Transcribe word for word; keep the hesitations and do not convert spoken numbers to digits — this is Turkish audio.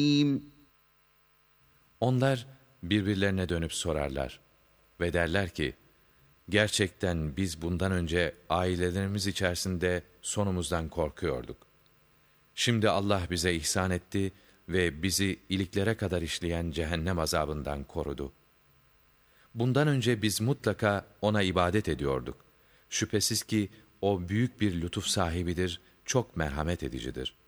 Onlar birbirlerine dönüp sorarlar ve derler ki, gerçekten biz bundan önce ailelerimiz içerisinde sonumuzdan korkuyorduk. Şimdi Allah bize ihsan etti ve bizi iliklere kadar işleyen cehennem azabından korudu. Bundan önce biz mutlaka ona ibadet ediyorduk. Şüphesiz ki o büyük bir lütuf sahibidir, çok merhamet edicidir.